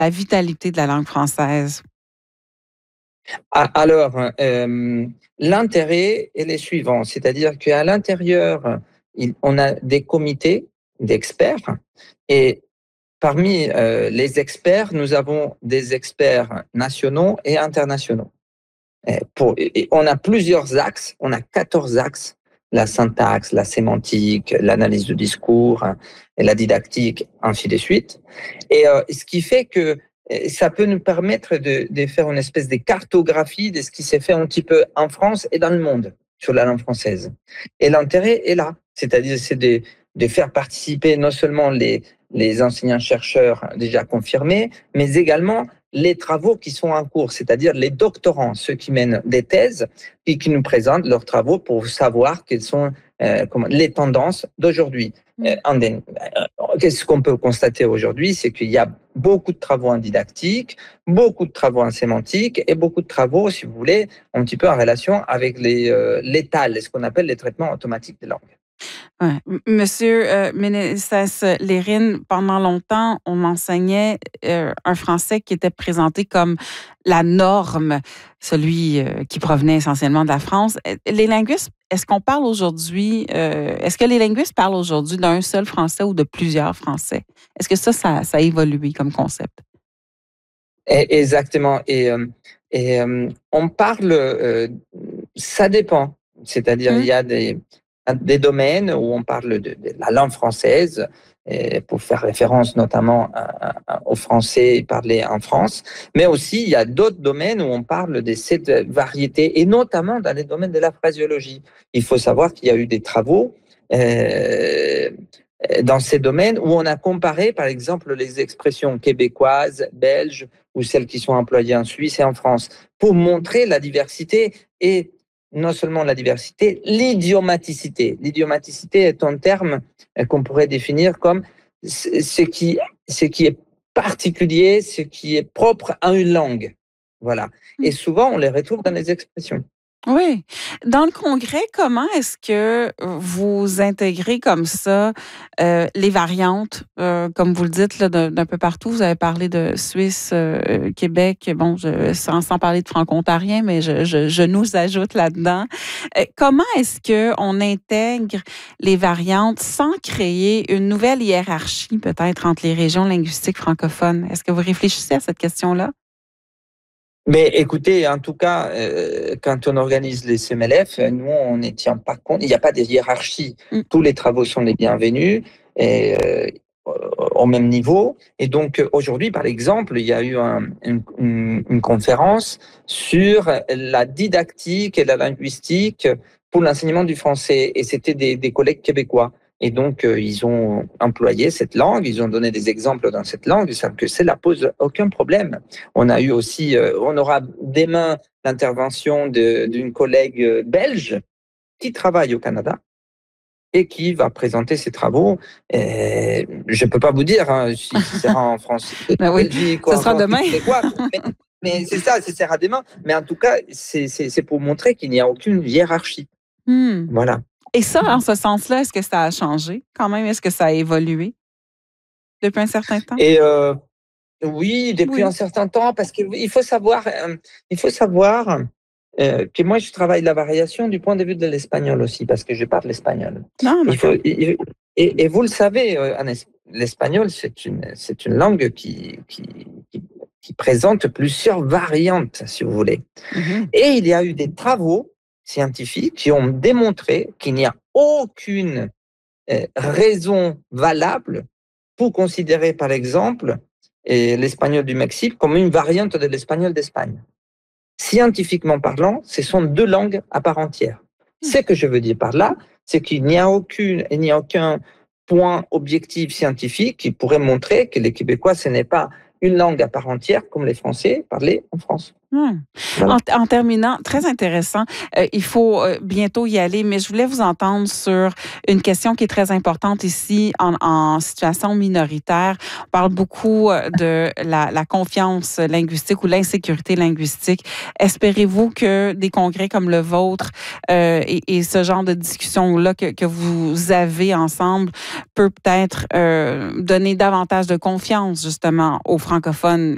la vitalité de la langue française? Alors, l'intérêt est le suivant, c'est-à-dire qu'à l'intérieur, on a des comités d'experts et parmi les experts, nous avons des experts nationaux et internationaux. Et on a plusieurs axes, on a 14 axes, la syntaxe, la sémantique, l'analyse du discours, et la didactique, ainsi de suite. Et ce qui fait que ça peut nous permettre de faire une espèce de cartographie de ce qui s'est fait un petit peu en France et dans le monde sur la langue française. Et l'intérêt est là, c'est-à-dire c'est de faire participer non seulement les enseignants-chercheurs déjà confirmés, mais également les travaux qui sont en cours, c'est-à-dire les doctorants, ceux qui mènent des thèses et qui nous présentent leurs travaux pour savoir quelles sont les tendances d'aujourd'hui. Qu'est-ce qu'on peut constater aujourd'hui, c'est qu'il y a beaucoup de travaux en didactique, beaucoup de travaux en sémantique et beaucoup de travaux, si vous voulez, un petit peu en relation avec les TAL, ce qu'on appelle les traitements automatiques des langues. Ouais. Monsieur Ménécès Lérine, pendant longtemps, on enseignait un français qui était présenté comme la norme, celui qui provenait essentiellement de la France. Les linguistes, est-ce qu'on parle aujourd'hui, est-ce que les linguistes parlent aujourd'hui d'un seul français ou de plusieurs français? Est-ce que ça a évolué comme concept? Exactement. Et on parle, ça dépend. C'est-à-dire, il y a des domaines où on parle de la langue française, pour faire référence notamment aux Français parlés en France, mais aussi il y a d'autres domaines où on parle de cette variété, et notamment dans les domaines de la phraséologie. Il faut savoir qu'il y a eu des travaux dans ces domaines où on a comparé, par exemple, les expressions québécoises, belges ou celles qui sont employées en Suisse et en France, pour montrer la diversité et non seulement la diversité, l'idiomaticité. L'idiomaticité est un terme qu'on pourrait définir comme ce qui est particulier, ce qui est propre à une langue. Voilà. Et souvent, on les retrouve dans les expressions. Oui. Dans le congrès, comment est-ce que vous intégrez comme ça les variantes, comme vous le dites, là, d'un peu partout? Vous avez parlé de Suisse, Québec, bon, sans parler de franco-ontarien, mais je nous ajoute là-dedans. Comment est-ce qu'on intègre les variantes sans créer une nouvelle hiérarchie, peut-être, entre les régions linguistiques francophones? Est-ce que vous réfléchissez à cette question-là? Mais écoutez, en tout cas, quand on organise les CMLF, nous, on ne tient pas compte, il n'y a pas de hiérarchie. Tous les travaux sont les bienvenus et au même niveau. Et donc, aujourd'hui, par exemple, il y a eu une conférence sur la didactique et la linguistique pour l'enseignement du français. Et c'était des collègues québécois. Et donc, ils ont employé cette langue, ils ont donné des exemples dans cette langue, ils savent que cela pose aucun problème. On a eu aussi, on aura demain l'intervention d'une collègue belge qui travaille au Canada et qui va présenter ses travaux. Je ne peux pas vous dire si ce sera en France, Ben oui, Belgique, ce sera demain. mais c'est ça, ce sera demain. Mais en tout cas, c'est pour montrer qu'il n'y a aucune hiérarchie. Voilà. Et ça, en ce sens-là, est-ce que ça a changé quand même? Est-ce que ça a évolué depuis un certain temps? Et oui, depuis un certain temps, parce qu'il faut savoir, que moi, je travaille la variation du point de vue de l'espagnol aussi, parce que je parle l'espagnol. Non, et vous le savez, l'espagnol, c'est une langue qui présente plusieurs variantes, si vous voulez. Et il y a eu des travaux scientifiques qui ont démontré qu'il n'y a aucune raison valable pour considérer, par exemple, l'espagnol du Mexique comme une variante de l'espagnol d'Espagne. Scientifiquement parlant, ce sont deux langues à part entière. Ce que je veux dire par là, c'est qu'il n'y a aucun point objectif scientifique qui pourrait montrer que les Québécois, ce n'est pas une langue à part entière comme les Français parlés en France. Voilà. En terminant, très intéressant. Il faut bientôt y aller, mais je voulais vous entendre sur une question qui est très importante ici en situation minoritaire. On parle beaucoup de la confiance linguistique ou l'insécurité linguistique. Espérez-vous que des congrès comme le vôtre et ce genre de discussion-là que vous avez ensemble peut peut-être donner davantage de confiance justement aux francophones